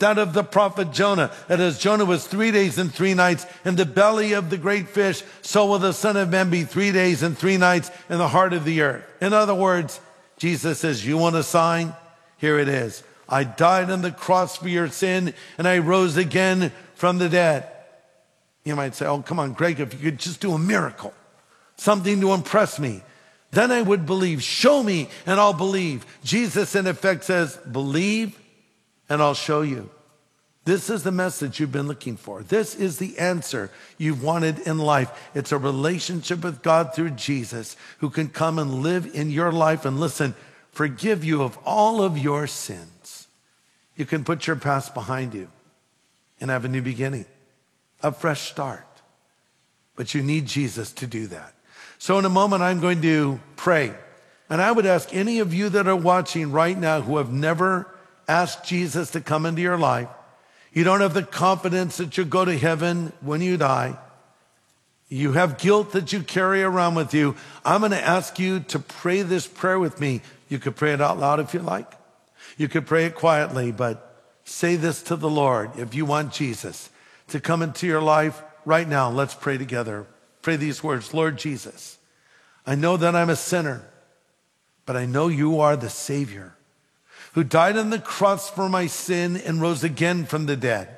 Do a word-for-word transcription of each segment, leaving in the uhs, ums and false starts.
That of the prophet Jonah, that as Jonah was three days and three nights in the belly of the great fish, so will the Son of Man be three days and three nights in the heart of the earth. In other words, Jesus says, you want a sign? Here it is. I died on the cross for your sin, and I rose again from the dead. You might say, oh, come on, Greg, if you could just do a miracle, something to impress me, then I would believe. Show me, and I'll believe. Jesus, in effect, says, believe, and I'll show you. This is the message you've been looking for. This is the answer you've wanted in life. It's a relationship with God through Jesus, who can come and live in your life and, listen, forgive you of all of your sins. You can put your past behind you and have a new beginning, a fresh start. But you need Jesus to do that. So in a moment, I'm going to pray. And I would ask any of you that are watching right now who have never asked Jesus to come into your life, you don't have the confidence that you'll go to heaven when you die, you have guilt that you carry around with you, I'm going to ask you to pray this prayer with me. You could pray it out loud if you like. You could pray it quietly, but say this to the Lord if you want Jesus to come into your life right now. Let's pray together. Pray these words. Lord Jesus, I know that I'm a sinner, but I know you are the Savior who died on the cross for my sin and rose again from the dead.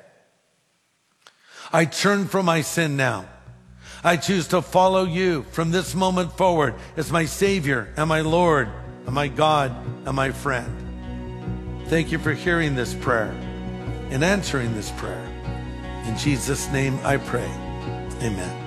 I turn from my sin now. I choose to follow you from this moment forward as my Savior and my Lord and my God and my friend. Thank you for hearing this prayer and answering this prayer. In Jesus' name I pray. Amen.